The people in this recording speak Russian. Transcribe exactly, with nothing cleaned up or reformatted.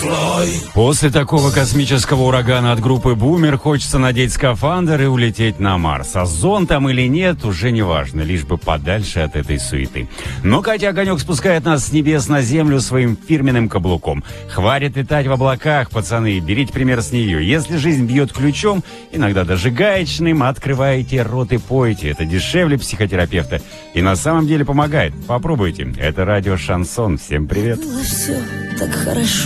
После такого космического урагана от группы «Бумер» хочется надеть скафандр и улететь на Марс. А зон там или нет, уже не важно, лишь бы подальше от этой суеты. Но Катя Огонек спускает нас с небес на землю своим фирменным каблуком. Хватит летать в облаках, пацаны, берите пример с нее. Если жизнь бьет ключом, иногда даже гаечным, открываете рот и поете. Это дешевле психотерапевта и на самом деле помогает. Попробуйте. Это радио «Шансон». Всем привет. Было все так хорошо.